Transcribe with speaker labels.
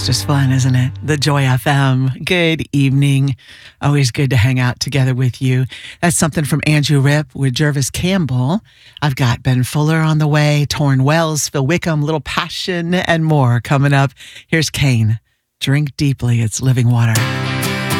Speaker 1: That's just fun, isn't it? The Joy FM. Good evening. Always good to hang out together with you. That's something from Andrew Ripp with Jervis Campbell. I've got Ben Fuller on the way, Torrin Wells, Phil Wickham, Little Passion, and more coming up. Here's Kane. Drink deeply. It's living water.